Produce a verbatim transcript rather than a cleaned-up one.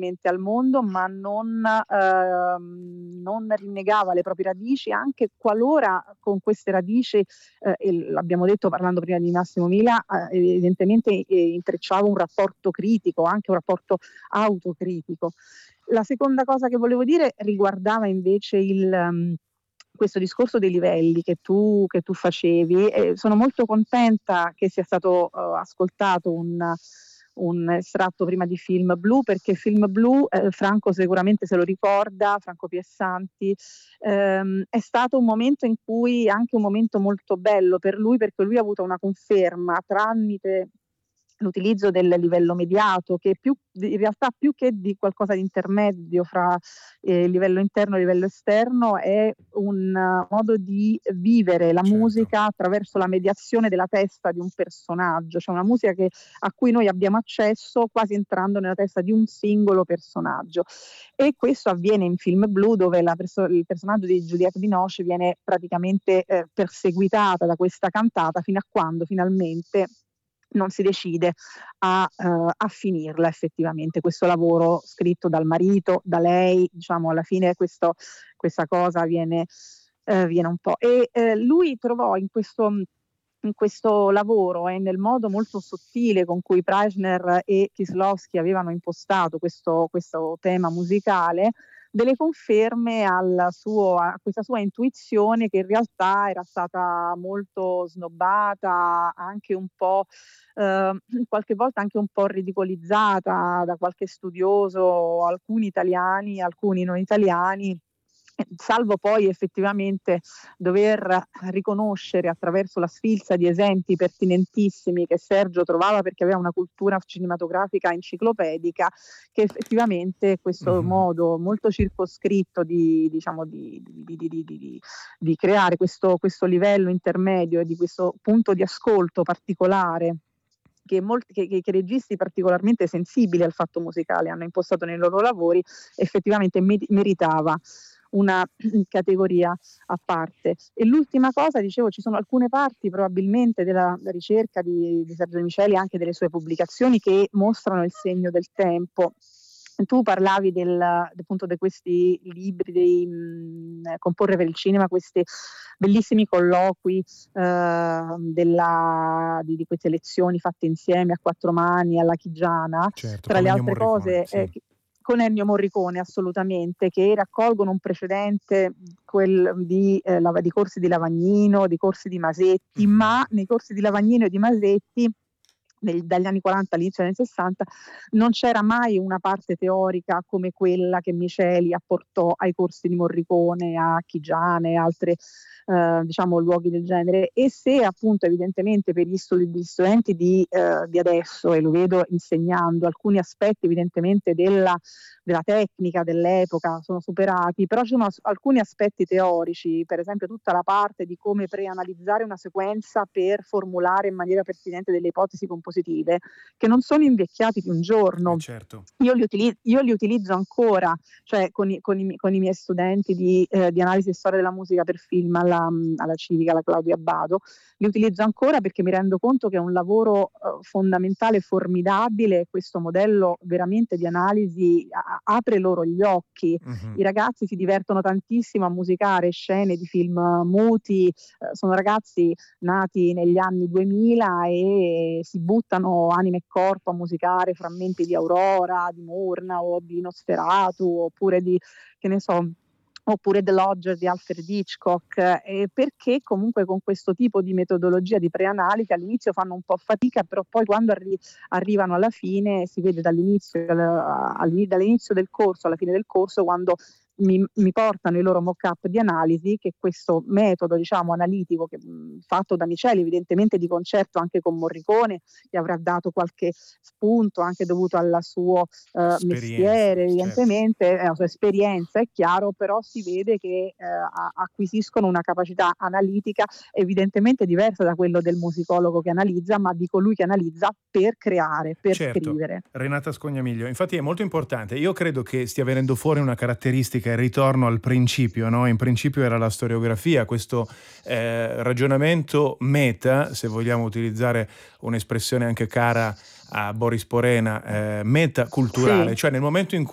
ovviamente al mondo, ma non, ehm, non rinnegava le proprie radici, anche qualora con queste radici, eh, e l'abbiamo detto parlando prima di Massimo Mila, eh, evidentemente eh, intrecciava un rapporto critico, anche un rapporto autocritico. La seconda cosa che volevo dire riguardava invece il, um, questo discorso dei livelli che tu, che tu facevi, e sono molto contenta che sia stato uh, ascoltato un, un estratto prima di Film Blu, perché Film Blu, eh, Franco sicuramente se lo ricorda, Franco Piessanti, ehm, è stato un momento in cui, anche un momento molto bello per lui, perché lui ha avuto una conferma tramite l'utilizzo del livello mediato, che più in realtà più che di qualcosa di intermedio fra eh, il livello interno e il livello esterno è un uh, modo di vivere la Certo. musica attraverso la mediazione della testa di un personaggio, cioè una musica che, a cui noi abbiamo accesso quasi entrando nella testa di un singolo personaggio, e questo avviene in Film Blu, dove la perso- il personaggio di Juliette Binoche viene praticamente eh, perseguitata da questa cantata fino a quando finalmente non si decide a, eh, a finirla effettivamente, questo lavoro scritto dal marito, da lei, diciamo alla fine questo, questa cosa viene, eh, viene un po'. E eh, lui trovò in questo, in questo lavoro e nel modo molto sottile con cui Preissner e Kieslowski avevano impostato questo, questo tema musicale, delle conferme al suo, a questa sua intuizione, che in realtà era stata molto snobbata, anche un po', eh, qualche volta anche un po' ridicolizzata da qualche studioso, alcuni italiani, alcuni non italiani, eh, salvo poi effettivamente dover riconoscere attraverso la sfilza di esempi pertinentissimi che Sergio trovava, perché aveva una cultura cinematografica enciclopedica, che effettivamente questo Mh-mh. modo molto circoscritto di, diciamo, di, di, di, di, di, di creare questo, questo livello intermedio e di questo punto di ascolto particolare che, molti, che, che registi particolarmente sensibili al fatto musicale hanno impostato nei loro lavori, effettivamente mer- meritava una categoria a parte. E l'ultima cosa, dicevo, ci sono alcune parti probabilmente della, della ricerca di, di Sergio Miceli, anche delle sue pubblicazioni, che mostrano il segno del tempo. Tu parlavi del, appunto di questi libri, di mh, comporre per il cinema, questi bellissimi colloqui eh, della, di, di queste lezioni fatte insieme a quattro mani alla Chigiana, Certo, tra con le Ennio altre Morricone, cose, sì. eh, che- con Ennio Morricone assolutamente, che raccolgono un precedente, quel di, eh, Lava- di corsi di Lavagnino, di corsi di Masetti, Mh-mh. ma nei corsi di Lavagnino e di Masetti nel- dagli anni quaranta all'inizio degli anni sessanta non c'era mai una parte teorica come quella che Miceli apportò ai corsi di Morricone, a Chigiane e altri eh, diciamo luoghi del genere. E se appunto evidentemente per gli, studi- gli studenti di, eh, di adesso, e lo vedo insegnando, alcuni aspetti evidentemente della, della tecnica dell'epoca sono superati, però ci sono as- alcuni aspetti teorici, per esempio tutta la parte di come preanalizzare una sequenza per formulare in maniera pertinente delle ipotesi compositive, che non sono invecchiati di un Eh giorno. certo. Io li, utili- io li utilizzo ancora, cioè con i, con i- con i miei studenti di, eh, di analisi e storia della musica per film alla, alla Civica, alla Claudia Abbado, li utilizzo ancora perché mi rendo conto che è un lavoro eh, fondamentale, formidabile, e questo modello veramente di analisi a- apre loro gli occhi. Mh-mh. I ragazzi si divertono tantissimo a musicare scene di film muti, eh, sono ragazzi nati negli anni duemila e si buttano anima e corpo a musicare frammenti di Aurora, di Murnau, di Nosferatu, oppure di, che ne so, oppure The Lodger di Alfred Hitchcock, eh, perché comunque con questo tipo di metodologia di preanalisi all'inizio fanno un po' fatica, però poi quando arri- arrivano alla fine si vede dall'inizio, al- all- dall'inizio del corso alla fine del corso, quando mi, mi portano i loro mock-up di analisi, che questo metodo, diciamo, analitico che, mh, fatto da Miceli, evidentemente di concerto anche con Morricone, che avrà dato qualche spunto anche dovuto al suo eh, Esperienza, mestiere, certo. evidentemente, eh, la sua esperienza, è chiaro, però si vede che eh, a- acquisiscono una capacità analitica evidentemente diversa da quello del musicologo che analizza, ma di colui che analizza per creare, per Certo, scrivere. Renata Scognamiglio. Infatti è molto importante. Io credo che stia venendo fuori una caratteristica, il ritorno al principio, no? In principio era la storiografia, questo eh, ragionamento meta, se vogliamo utilizzare un'espressione anche cara a Boris Porena, eh, metaculturale, Sì. cioè nel momento in